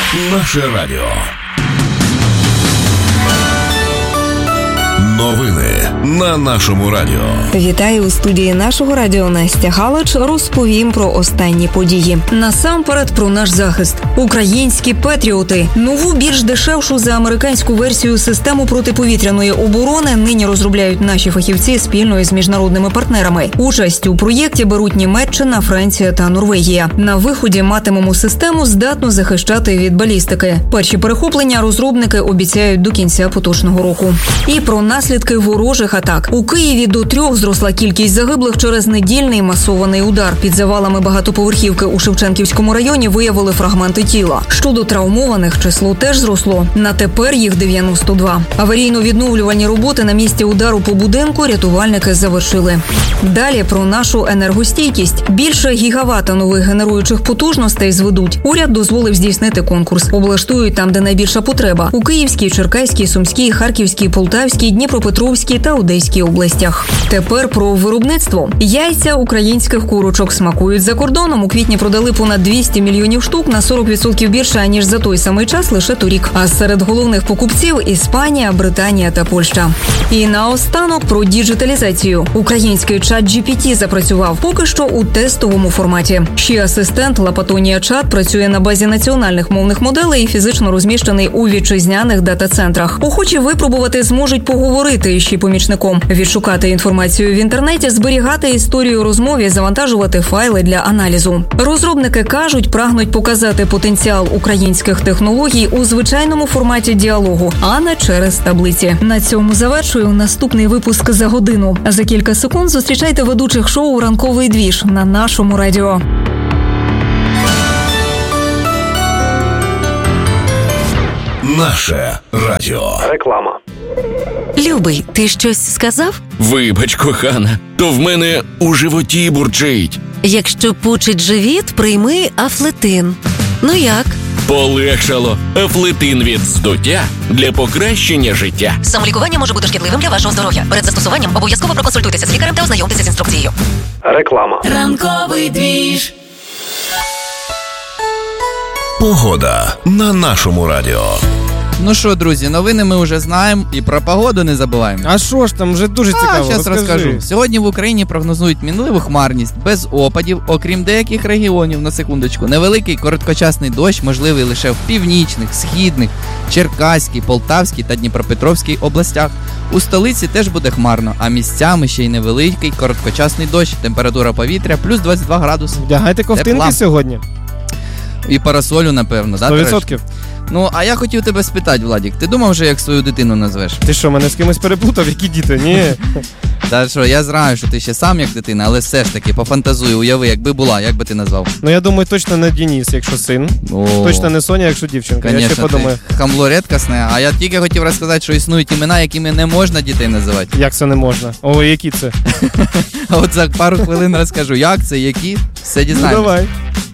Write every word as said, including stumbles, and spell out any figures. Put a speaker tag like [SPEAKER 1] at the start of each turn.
[SPEAKER 1] Наше радіо. Новини на нашому радіо.
[SPEAKER 2] Вітаю у студії нашого радіо Настя Галич. Розповім про останні події. Насамперед про наш захист. Українські патріоти. Нову, більш дешевшу за американську версію систему протиповітряної оборони нині розробляють наші фахівці спільно із міжнародними партнерами. Участь у проєкті беруть Німеччина, Франція та Норвегія. На виході матимемо систему, здатну захищати від балістики. Перші перехоплення розробники обіцяють до кінця поточного року. І про наслідки ворожих атак. У Києві до трьох зросла кількість загиблих через недільний масований удар. Під завалами багатоповерхівки у Шевченківському районі виявили фрагменти тіла. Щодо травмованих, число теж зросло. На тепер їх дев'яносто два. Аварійно-відновлювальні роботи на місці удару по будинку рятувальники завершили. Далі про нашу енергостійкість. Більше гігавата нових генеруючих потужностей зведуть. Уряд дозволив здійснити конкурс. Облаштують там, де найбільша потреба. У Київській, Черкаській, Сумській, Харківській, Полтавській, Дніпропетровській та Одеській областях. Тепер про виробництво. Яйця українських курочок смакують за кордоном. У квітні продали понад двісті мільйонів штук, на сорок відсотків більше, аніж за той самий час лише торік. А серед головних покупців – Іспанія, Британія та Польща. І наостанок про діджиталізацію. Український чат джі пі ті запрацював поки що у тестовому форматі. Ще асистент Лапатонія Чат працює на базі національних мовних моделей і фізично розміщений у вітчизняних дата-центрах. Охочі випробувати зможуть поговорити із помічником, відшукати інформацію в інтернеті, зберігати історію розмов і завантажувати файли для аналізу. Розробники кажуть, прагнуть показати потенціал українських технологій у звичайному форматі діалогу, а не через таблиці. На цьому завершую наступний випуск за годину. За кілька секунд зустрічайте ведучих шоу «Ранковий двіж» на нашому радіо.
[SPEAKER 1] Наше радіо.
[SPEAKER 3] Реклама.
[SPEAKER 4] Любий, ти щось сказав?
[SPEAKER 5] Вибач, кохана, то в мене у животі бурчить.
[SPEAKER 4] Якщо пучить живіт, прийми Афлетин. Ну як?
[SPEAKER 5] Полегшало. Афлетин від здуття для покращення життя.
[SPEAKER 4] Самолікування може бути шкідливим для вашого здоров'я. Перед застосуванням обов'язково проконсультуйтеся з лікарем та ознайомтеся з інструкцією.
[SPEAKER 3] Реклама.
[SPEAKER 4] Ранковий двіж.
[SPEAKER 1] Погода на нашому радіо.
[SPEAKER 6] Ну що, друзі, новини ми вже знаємо і про погоду не забуваємо.
[SPEAKER 7] А що ж там, вже дуже цікаво,
[SPEAKER 6] А, зараз розкажу. Сьогодні в Україні прогнозують мінливу хмарність, без опадів, окрім деяких регіонів, на секундочку. Невеликий короткочасний дощ можливий лише в північних, східних, Черкаській, Полтавській та Дніпропетровській областях. У столиці теж буде хмарно, а місцями ще й невеликий короткочасний дощ. Температура повітря плюс двадцять два градуси.
[SPEAKER 7] Вдягайте ковтинки
[SPEAKER 6] Тепла.
[SPEAKER 7] сьогодні.
[SPEAKER 6] І парасолю, напевно, да?
[SPEAKER 7] сто відсотків.
[SPEAKER 6] Ну, а я хотів тебе спитати, Владік, ти думав вже, як свою дитину назвеш?
[SPEAKER 7] Ти що, мене з кимось переплутав? Які діти? Ні.
[SPEAKER 6] Та що, я знаю, що ти ще сам як дитина, але все ж таки, пофантазуй, уяви, якби була, як би ти назвав?
[SPEAKER 7] Ну, я думаю, точно не Денис, якщо син.
[SPEAKER 6] О,
[SPEAKER 7] Точно не Соня, якщо дівчинка.
[SPEAKER 6] Конечно,
[SPEAKER 7] я ще подумаю.
[SPEAKER 6] ти хамло рідкісне, а я тільки хотів розказати, що існують імена, якими не можна дітей називати.
[SPEAKER 7] Як це не можна? О, які це?
[SPEAKER 6] А от за пару хвилин розкажу, як це, які, все
[SPEAKER 7] Ну,
[SPEAKER 6] дізнаємось.
[SPEAKER 7] давай.